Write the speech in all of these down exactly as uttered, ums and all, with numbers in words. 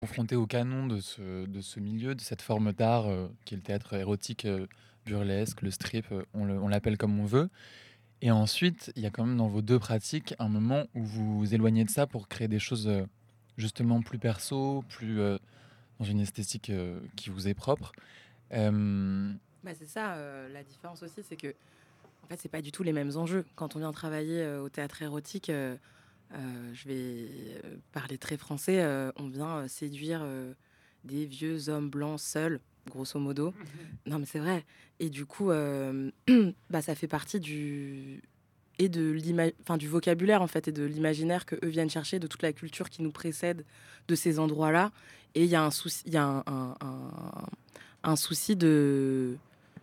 confronté au canon de ce, de ce milieu, de cette forme d'art euh, qui est le théâtre érotique euh, burlesque, le strip, euh, on, le- on l'appelle comme on veut. Et ensuite, il y a quand même dans vos deux pratiques un moment où vous vous éloignez de ça pour créer des choses euh, justement plus perso, plus euh, dans une esthétique euh, qui vous est propre. Euh, Bah, c'est ça, euh, la différence aussi, c'est que en fait, c'est pas du tout les mêmes enjeux. Quand on vient travailler euh, au théâtre érotique, euh, euh, je vais euh, parler très français, euh, on vient euh, séduire euh, des vieux hommes blancs seuls, grosso modo. Non, mais c'est vrai. Et du coup, euh, bah, ça fait partie du et de l'ima- enfin, du vocabulaire en fait et de l'imaginaire que eux viennent chercher, de toute la culture qui nous précède de ces endroits-là. Et il y a un souci, il y a un, un- un- un souci de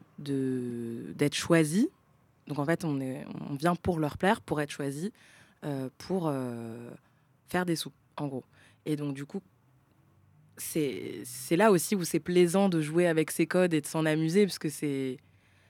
de d'être choisi. Donc en fait, on est on vient pour leur plaire, pour être choisi, euh, pour euh, faire des sous, en gros. Et donc du coup, c'est c'est là aussi où c'est plaisant de jouer avec ces codes et de s'en amuser, parce que c'est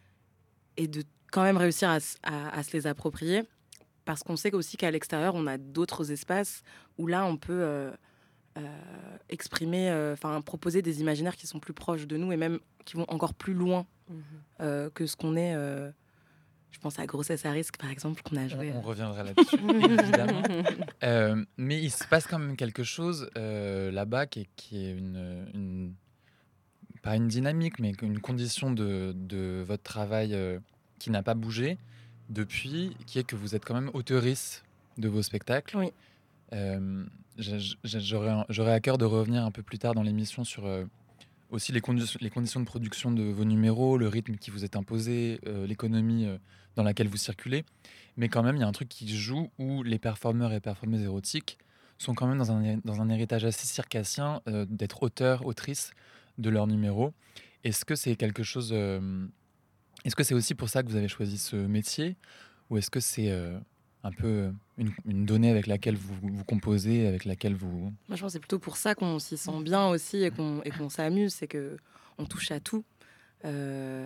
et de quand même réussir à, s- à- à se les approprier, parce qu'on sait aussi qu'à l'extérieur, on a d'autres espaces où là, on peut euh, euh, exprimer, euh, enfin proposer des imaginaires qui sont plus proches de nous et même qui vont encore plus loin Mhm. euh, que ce qu'on est. euh, je pense à Grossesse à risque, par exemple, qu'on a on, joué. on euh. reviendra là-dessus, évidemment. Euh, mais il se passe quand même quelque chose euh, là-bas qui est, qui est une, une- pas une dynamique, mais une condition de, de votre travail euh, qui n'a pas bougé depuis, qui est que vous êtes quand même auteurice de vos spectacles. Oui. Euh, j'ai- j'ai- j'aurais, j'aurais à cœur de revenir un peu plus tard dans l'émission sur euh, aussi les, condi- les conditions de production de vos numéros, le rythme qui vous est imposé, euh, l'économie euh, dans laquelle vous circulez. Mais quand même, il y a un truc qui se joue où les performeurs et performeuses érotiques sont quand même dans un, dans un héritage assez circassien euh, d'être auteurs, autrices de leurs numéros. Est-ce que c'est quelque chose... euh, est-ce que c'est aussi pour ça que vous avez choisi ce métier ou est-ce que c'est euh, un peu une, une donnée avec laquelle vous, vous composez, avec laquelle vous... Moi, je pense que c'est plutôt pour ça qu'on s'y sent bien aussi et qu'on et qu'on s'amuse, c'est que on touche à tout. Euh,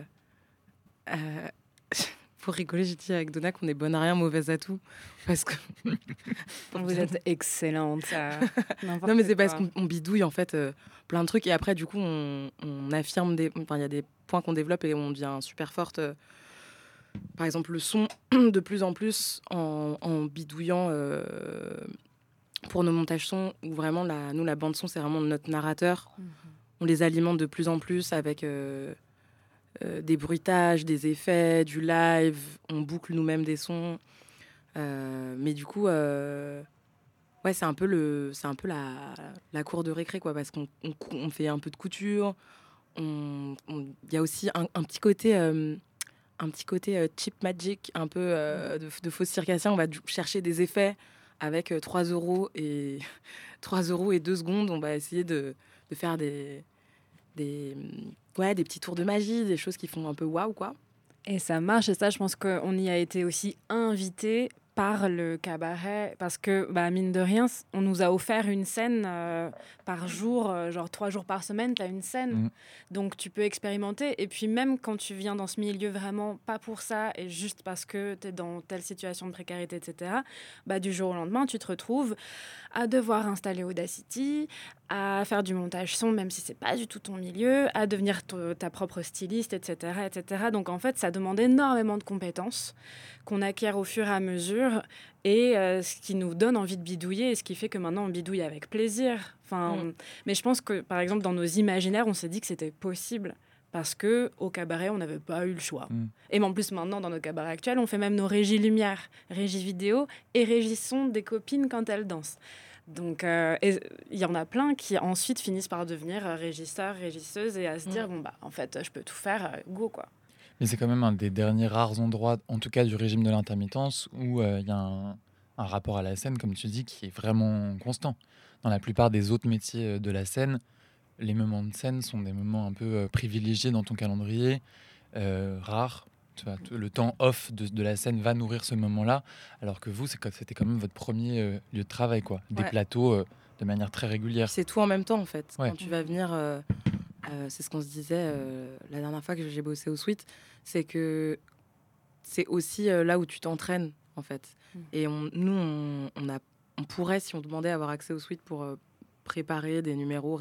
euh, pour rigoler, j'ai dit avec Donna qu'on est bonne à rien, mauvaise à tout, parce que Vous êtes excellente. à non, mais c'est n'importe parce quoi. qu'on on bidouille en fait euh, plein de trucs et après du coup on, on affirme des, enfin il y a des points qu'on développe et on devient super forte. euh, Par exemple, le son de plus en plus en, en bidouillant. euh, pour nos montages son, où vraiment, la, nous, la bande-son, c'est vraiment notre narrateur. Mhm. On les alimente de plus en plus avec euh, euh, des bruitages, des effets, du live. On boucle nous-mêmes des sons. Euh, mais du coup, euh, ouais, c'est un peu, le, c'est un peu la, la cour de récré, quoi, parce qu'on on, cou- on fait un peu de couture. On- on- Il y a aussi un, un petit côté... euh, un petit côté euh, cheap magic, un peu euh, de, de fausse circassien. On va du- chercher des effets avec euh, trois euros et trois euros et deux secondes. On va essayer de, de faire des, des, ouais, des petits tours de magie, des choses qui font un peu waouh, quoi. Et ça marche, et ça, je pense qu'on y a été aussi invité par le cabaret, parce que, bah, mine de rien, c- on nous a offert une scène euh, par jour, euh, genre trois jours par semaine, tu as une scène. Mm. Donc tu peux expérimenter, et puis même quand tu viens dans ce milieu vraiment pas pour ça, et juste parce que tu es dans telle situation de précarité, et cetera, bah, du jour au lendemain, tu te retrouves à devoir installer Audacity, à faire du montage son, même si c'est pas du tout ton milieu, à devenir t- ta propre styliste, et cetera, et cetera. Donc en fait, ça demande énormément de compétences qu'on acquiert au fur et à mesure, et euh, ce qui nous donne envie de bidouiller, et ce qui fait que maintenant on bidouille avec plaisir. Enfin, Mm. mais je pense que par exemple dans nos imaginaires, on s'est dit que c'était possible. Parce que au cabaret, on n'avait pas eu le choix. Mm. Et en plus, maintenant, dans nos cabarets actuels, on fait même nos régies lumière, régies vidéo et régies son des copines quand elles dansent. Donc, euh, et il y en a plein qui ensuite finissent par devenir euh, régisseurs, régisseuses et à se dire, Mm. bon, bah, en fait, je peux tout faire, euh, go, quoi. Mais c'est quand même un des derniers rares endroits, en tout cas du régime de l'intermittence, où euh, il y a un, un rapport à la scène, comme tu dis, qui est vraiment constant. Dans la plupart des autres métiers euh, de la scène, les moments de scène sont des moments un peu euh, privilégiés dans ton calendrier, euh, rares. Tu vois, t- le temps off de, de la scène va nourrir ce moment-là, alors que vous, c'est que c'était quand même votre premier euh, lieu de travail, quoi. Des Ouais. plateaux euh, de manière très Puis régulière. c'est tout en même temps, en fait. Ouais. Quand tu vas venir, euh, euh, c'est ce qu'on se disait euh, la dernière fois que j'ai bossé au Sweet, c'est que c'est aussi euh, là où tu t'entraînes, en fait. Mm. Et on, nous, on, on, a, on pourrait, si on demandait, avoir accès au Sweet pour euh, préparer des numéros